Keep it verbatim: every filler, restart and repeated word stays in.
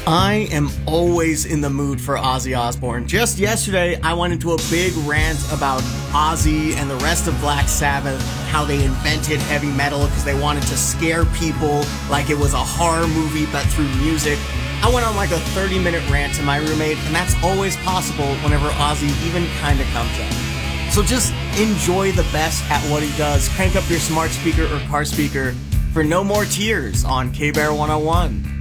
I am always in the mood for Ozzy Osbourne. Just yesterday, I went into a big rant about Ozzy and the rest of Black Sabbath, how they invented heavy metal because they wanted to scare people like it was a horror movie but through music. I went on like a thirty minute rant to my roommate, and that's always possible whenever Ozzy even kinda comes up. So just enjoy the best at what he does. Crank up your smart speaker or car speaker for No More Tears on K-Bear one oh one.